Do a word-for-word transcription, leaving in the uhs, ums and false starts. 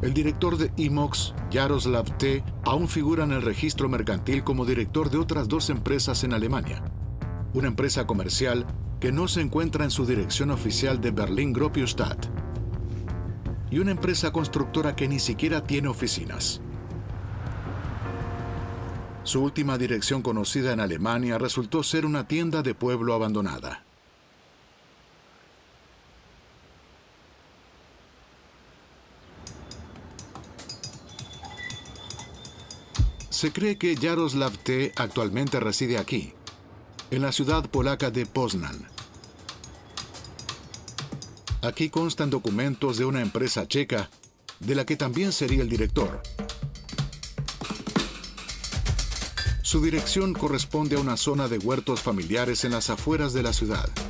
El director de Imox, Jaroslav T., aún figura en el registro mercantil como director de otras dos empresas en Alemania. Una empresa comercial que no se encuentra en su dirección oficial de Berlín-Gropiusstadt. Y una empresa constructora que ni siquiera tiene oficinas. Su última dirección conocida en Alemania resultó ser una tienda de pueblo abandonada. Se cree que Jaroslav T. actualmente reside aquí, en la ciudad polaca de Poznań. Aquí constan documentos de una empresa checa, de la que también sería el director. Su dirección corresponde a una zona de huertos familiares en las afueras de la ciudad.